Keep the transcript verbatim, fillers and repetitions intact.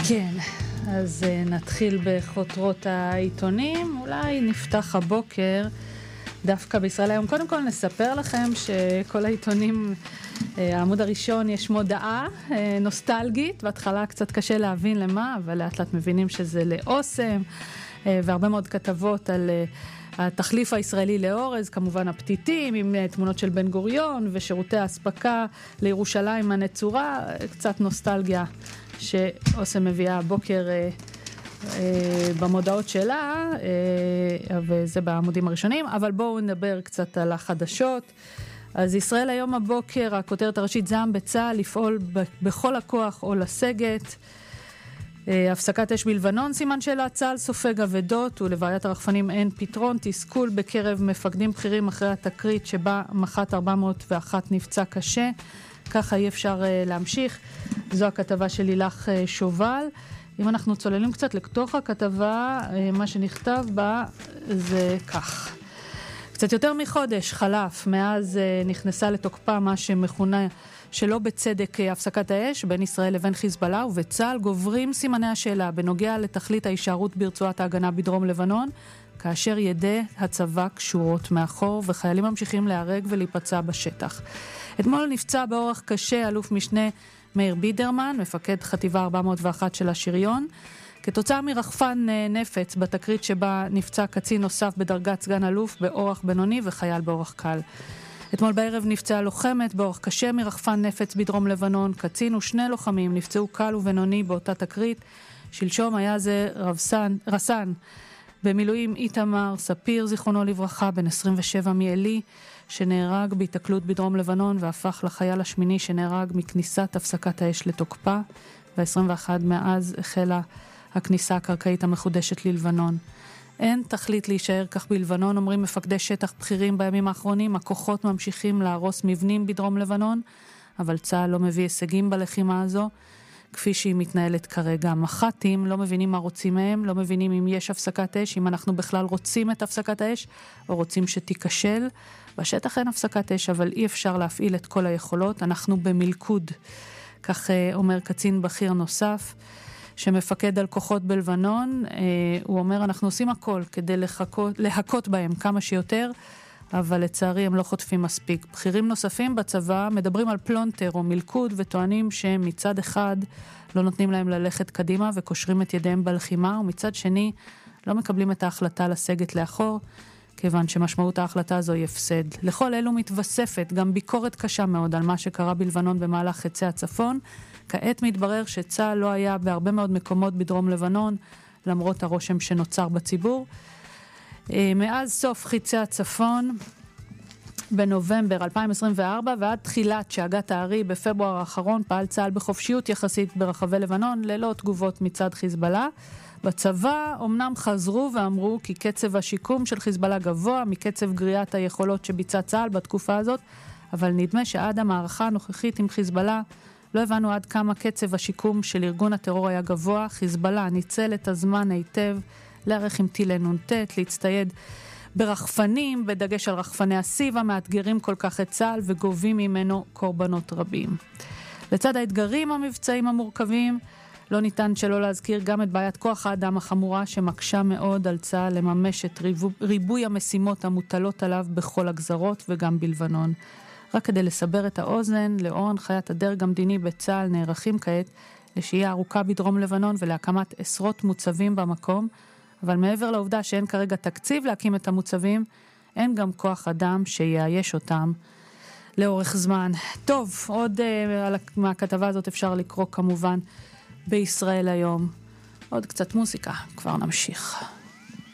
כן, אז נתחיל בחותרות העיתונים. אולי נפתח הבוקר דווקא בישראל היום. קודם כל נספר לכם שכל העיתונים, העמוד הראשון יש מודעה נוסטלגית, בהתחלה קצת קשה להבין למה, אבל לאט לאט מבינים שזה לאוסם, והרבה מאוד כתבות על התחליף הישראלי לאורז, כמובן הפתיתים עם תמונות של בן גוריון ושירותי ההספקה לירושלים הנצורה, קצת נוסטלגיה שאוסם מביאה הבוקר אה, אה, במודעות שלה, אה, וזה בעמודים הראשונים, אבל בואו נדבר קצת על החדשות. אז ישראל היום הבוקר, הכותרת הראשית, זעם בצה"ל לפעול ב- בכל הכוח או לסגת. אה, הפסקת אש בלבנון, סימן שאלה, צה"ל סופג אבדות ולבעיית הרחפנים אין פתרון, תסכול בקרב מפקדים בכירים אחרי התקרית שבה מח"ט ארבע מאות ואחת נפצע קשה. ככה אי אפשר uh, להמשיך. זו הכתבה של לילך uh, שובל. אם אנחנו צוללים קצת לתוך הכתבה, uh, מה שנכתב בה זה כך. קצת יותר מחודש חלף, מאז uh, נכנסה לתוקפה מה שמכונה שלא בצדק uh, הפסקת האש בין ישראל לבין חיזבאללה, ובצה"ל גוברים סימני השאלה בנוגע לתכלית ההישארות ברצועת ההגנה בדרום לבנון, כאשר ידי הצבא קשורות מאחור וחיילים ממשיכים להרג ולהיפצע בשטח. אתמול נפצע באורח קשה אלוף משנה מאיר בידרמן, מפקד חטיבה ארבע מאות ואחת של השריון, כתוצאה מרחפן נפץ בתקרית שבה נפצע קצין נוסף בדרגת סגן אלוף באורח בינוני וחייל באורח קל. אתמול בערב נפצעה לוחמת באורח קשה מרחפן נפץ בדרום לבנון, קצין ושני לוחמים נפצעו קל ובינוני באותה תקרית. שלשום היה זה רבסן, רסן במילואים איתמר ספיר, זיכרונו לברכה, בן עשרים ושבע מאלי, שנהרג בהתקלות בדרום לבנון והפך לחייל השמיני שנהרג מכניסת הפסקת האש לתוקפה, ב-עשרים ואחת מאז החלה הכניסה הקרקעית המחודשת ללבנון. אין תכלית להישאר כך בלבנון, אומרים מפקדי שטח בכירים בימים האחרונים. הכוחות ממשיכים להרוס מבנים בדרום לבנון, אבל צה"ל לא מביא הישגים בלחימה הזו כפי שהיא מתנהלת כרגע. מח"טים לא מבינים מה רוצים מהם, לא מבינים אם יש הפסקת אש, אם אנחנו בכלל רוצים את הפסקת האש או רוצים שתיכשל. בשטח אין הפסקת אש, אבל אי אפשר להפעיל את כל היכולות. אנחנו במלכוד, כך אומר קצין בכיר נוסף שמפקד על כוחות בלבנון. הוא אומר, אנחנו עושים הכל כדי לחכות, להכות בהם כמה שיותר, אבל לצערי הם לא חוטפים מספיק. בכירים נוספים בצבא מדברים על פלונטר או מלכוד וטוענים שהם מצד אחד לא נותנים להם ללכת קדימה וקושרים את ידיהם בלחימה, ומצד שני לא מקבלים את ההחלטה לסגת לאחור, כיוון שמשמעות ההחלטה הזו היא הפסד. לכל אלו מתווספת גם ביקורת קשה מאוד על מה שקרה בלבנון במהלך חצי הצפון. כעת מתברר שצה"ל לא היה בהרבה מאוד מקומות בדרום לבנון, למרות הרושם שנוצר בציבור. מאז סוף חיצי הצפון בנובמבר אלפיים עשרים וארבע ועד תחילת שאגת הארי בפברואר האחרון, פעל צה"ל בחופשיות יחסית ברחבי לבנון ללא תגובות מצד חיזבאללה. בצבא אמנם חזרו ואמרו כי קצב השיקום של חיזבאללה גבוה מקצב גריעת היכולות שביצע צה"ל בתקופה הזאת, אבל נדמה שעד המערכה הנוכחית עם חיזבאללה לא הבנו עד כמה קצב השיקום של ארגון הטרור היה גבוה. חיזבאללה ניצל את הזמן היטב לערך עם טילי נונטט, להצטייד ברחפנים, בדגש על רחפני הסיב המאתגרים כל כך את צה"ל וגובים ממנו קורבנות רבים. לצד האתגרים המבצעים המורכבים, לא ניתן שלא להזכיר גם את בעיית כוח האדם החמורה שמקשה מאוד על צה"ל לממש את ריבוי, ריבוי המשימות המוטלות עליו בכל הגזרות וגם בלבנון. רק כדי לסבר את האוזן, לאור הנחיית הדרג המדיני בצה"ל נערכים כעת לשהייה ארוכה בדרום לבנון ולהקמת עשרות מוצבים במקום, אבל מעבר לעובדה שאין כרגע תקציב להקים את המוצבים, אין גם כוח אדם שיאייש אותם לאורך זמן. טוב, עוד uh, מהכתבה הזאת אפשר לקרוא כמובן בישראל היום. עוד קצת מוזיקה, כבר נמשיך.